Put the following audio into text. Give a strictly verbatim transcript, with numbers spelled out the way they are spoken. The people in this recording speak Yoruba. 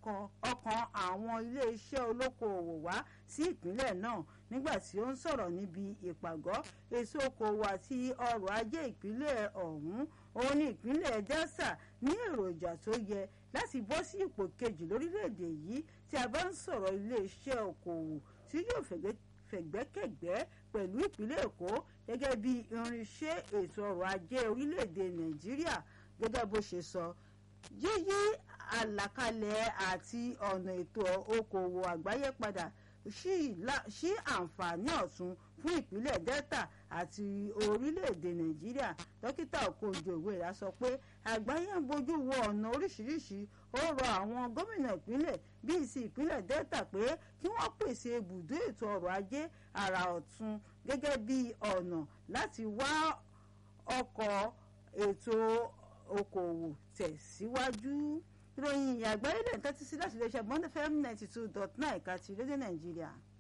ọkàn àwọn iléeṣẹ́ olókoòwò wá sí ìpínlẹ̀ náà nígbà tí ó ń sọ̀rọ̀ níbi ìpàgọ́ èso okòwò àti ọrọ̀ ajé ìpínlẹ̀ ọ̀hún. Òun ní ìpínlẹ̀ Delta ní èròjà tó yẹ láti bọ́ sí ipò kejì lórílẹ̀‐èdè yìí tí a bá ń sọ̀rọ̀ iléeṣẹ́ okòwò tí yóò fẹ̀gbẹ́kẹ̀gbẹ́ pẹ̀lú ìpínlẹ̀ Èkó gẹ́gẹ́ bí irinṣẹ́ ètò ọrọ̀ ajé orílẹ̀‐èdè Nàìjíríà. Gẹ́gẹ́ bó ṣe sọ, yíyí àlàkalẹ̀ àti ọ̀nà ètò okòwò àgbáyé padà sí àǹfààní ọ̀tun fún ìpínlẹ̀ Delta àti orílẹ̀-èdè Nàìjíríà. Dókítà Okonjo-Iweala sọ pé àgbáyé ń bójú wo ọ̀nà oríṣiríṣi. Ó rọ àwọn gómìnà ìpínlẹ̀ bíi ti ìpínlẹ̀ Delta pé kí wọ́n pèsè ibùdó ètò ọrọ̀ ajé àrà ọ̀tun gẹ́gẹ́ bí ọ̀nà láti wá ọkọ̀ ètò okòwò tẹ̀síwájú. Ìròyìn àgbáyé lè tẹ́tí sí láti iléeṣẹ́ Bond F M ninety two dot nine ẹ̀ka ti rédíò Nàìjíríà.